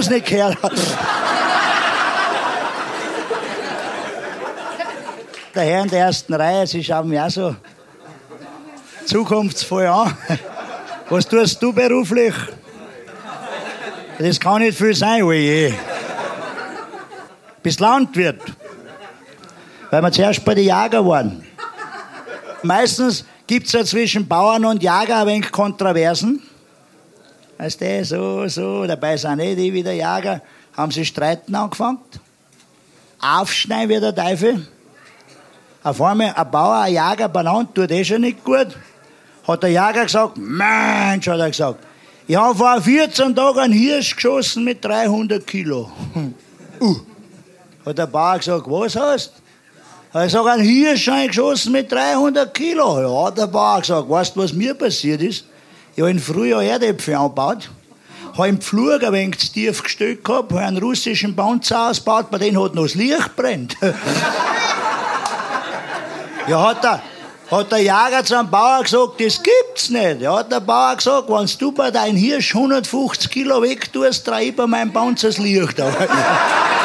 es nicht gehört. Der Herr in der ersten Reihe, Sie schauen mich auch so zukunftsvoll an. Was tust du beruflich? Das kann nicht viel sein, oje. Bist Landwirt. Weil wir zuerst bei den Jägern waren. Meistens gibt es ja zwischen Bauern und Jäger ein wenig Kontroversen. Weißt du, so, dabei sind die wieder Jäger, haben sie streiten angefangen. Aufschneiden wie der Teufel. Auf einmal ein Bauer, ein Jäger benannt, tut schon nicht gut. Hat der Jäger gesagt, Mensch, hat er gesagt, ich habe vor 14 Tagen einen Hirsch geschossen mit 300 Kilo. Hat der Bauer gesagt, was hast du? Hat er gesagt, einen Hirsch geschossen mit 300 Kilo. Ja, hat der Bauer gesagt, weißt du, was mir passiert ist? Ich habe im Frühjahr Erdäpfel angebaut, habe im Pflug ein wenig zu tief gestellt gehabt, habe einen russischen Panzer ausgebaut, bei dem hat noch das Licht brennt. Ja, hat der Jäger zu einem Bauer gesagt, das gibt's nicht. Ja, hat der Bauer gesagt, wenn du bei deinem Hirsch 150 Kilo wegtust, drehe ich bei meinem Panzer das Licht auf.